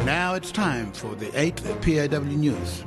Now it's time for the 8th PAW News.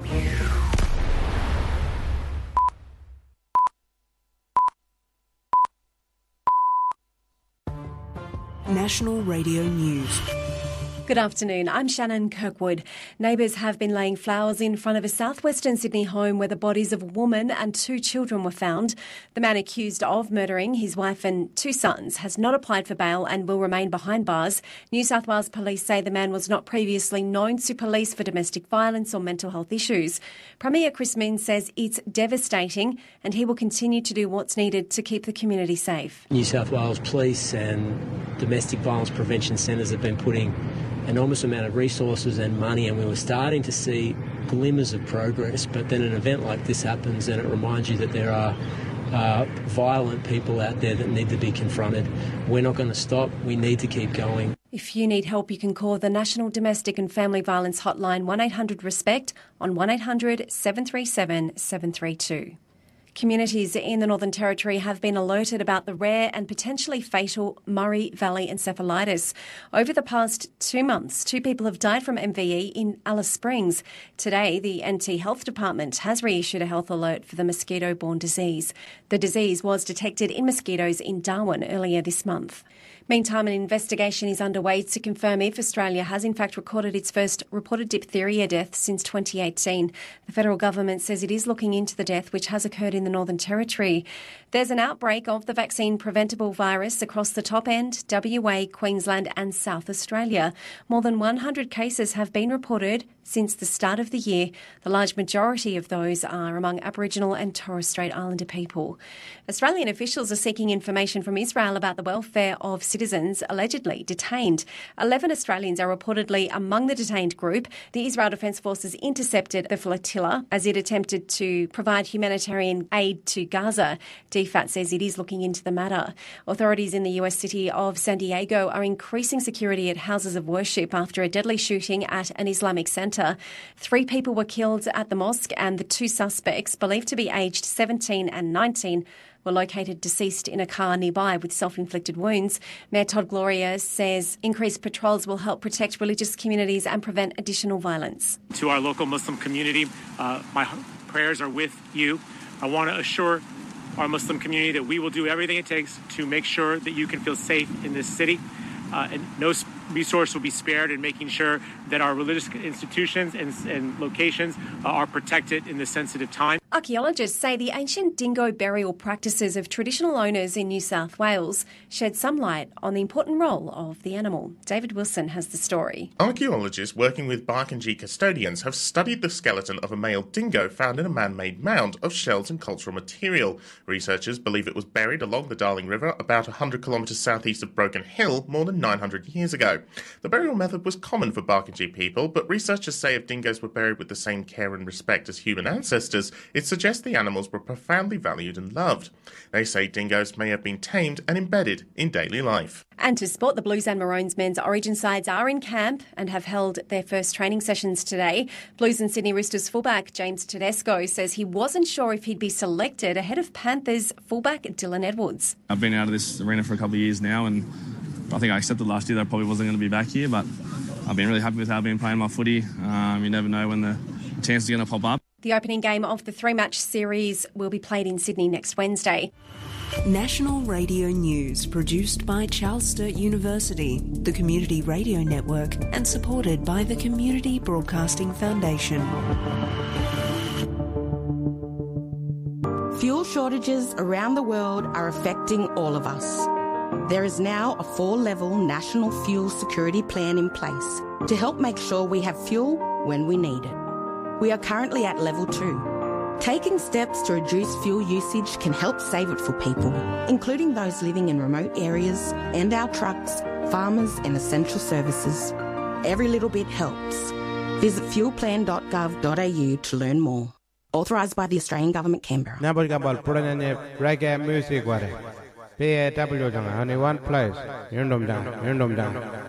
National Radio News. Good afternoon, I'm Shannon Kirkwood. Neighbours have been laying flowers in front of a southwestern Sydney home where the bodies of a woman and 2 children were found. The man accused of murdering his wife and 2 sons has not applied for bail and will remain behind bars. New South Wales police say the man was not previously known to police for domestic violence or mental health issues. Premier Chris Minns says it's devastating and he will continue to do what's needed to keep the community safe. New South Wales Police and domestic violence prevention centres have been putting enormous amount of resources and money, and we were starting to see glimmers of progress, but then an event like this happens and it reminds you that there are violent people out there that need to be confronted. We're not going to stop. We need to keep going. If you need help, you can call the National Domestic and Family Violence Hotline 1-800-RESPECT on 1-800-737-732. Communities in the Northern Territory have been alerted about the rare and potentially fatal Murray Valley encephalitis. Over the past 2 months, 2 people have died from MVE in Alice Springs. Today, the NT Health Department has reissued a health alert for the mosquito-borne disease. The disease was detected in mosquitoes in Darwin earlier this month. Meantime, an investigation is underway to confirm if Australia has in fact recorded its first reported diphtheria death since 2018. The federal government says it is looking into the death which has occurred in the Northern Territory. There's an outbreak of the vaccine-preventable virus across the top end, WA, Queensland and South Australia. More than 100 cases have been reported since the start of the year. The large majority of those are among Aboriginal and Torres Strait Islander people. Australian officials are seeking information from Israel about the welfare of citizens allegedly detained. 11 Australians are reportedly among the detained group. The Israel Defence Forces intercepted the flotilla as it attempted to provide humanitarian aid to Gaza. DFAT says it is looking into the matter. Authorities in the US city of San Diego are increasing security at houses of worship after a deadly shooting at an Islamic centre. 3 people were killed at the mosque and the 2 suspects, believed to be aged 17 and 19, were located deceased in a car nearby with self-inflicted wounds. Mayor Todd Gloria says increased patrols will help protect religious communities and prevent additional violence. To our local Muslim community, my prayers are with you. I want to assure our Muslim community that we will do everything it takes to make sure that you can feel safe in this city. And no resource will be spared in making sure that our religious institutions and locations are protected in this sensitive time. Archaeologists say the ancient dingo burial practices of traditional owners in New South Wales shed some light on the important role of the animal. David Wilson has the story. Archaeologists working with Barkindji custodians have studied the skeleton of a male dingo found in a man-made mound of shells and cultural material. Researchers believe it was buried along the Darling River about 100 kilometres southeast of Broken Hill more than 900 years ago. The burial method was common for Barkindji people, but researchers say if dingoes were buried with the same care and respect as human ancestors, it suggests the animals were profoundly valued and loved. They say dingoes may have been tamed and embedded in daily life. And to sport, the Blues and Maroons men's Origin sides are in camp and have held their first training sessions today. Blues and Sydney Roosters fullback James Tedesco says he wasn't sure if he'd be selected ahead of Panthers fullback Dylan Edwards. I've been out of this arena for a couple of years now, and I think I accepted last year that I probably wasn't going to be back here, but I've been really happy with how I've been playing my footy. You never know when the chance is going to pop up. The opening game of the 3-match series will be played in Sydney next Wednesday. National Radio News, produced by Charles Sturt University, the Community Radio Network, and supported by the Community Broadcasting Foundation. Fuel shortages around the world are affecting all of us. There is now a 4-level national fuel security plan in place to help make sure we have fuel when we need it. We are currently at level 2. Taking steps to reduce fuel usage can help save it for people, including those living in remote areas and our trucks, farmers and essential services. Every little bit helps. Visit fuelplan.gov.au to learn more. Authorised by the Australian Government, Canberra. reggae music PAW honey one place. Yundum down.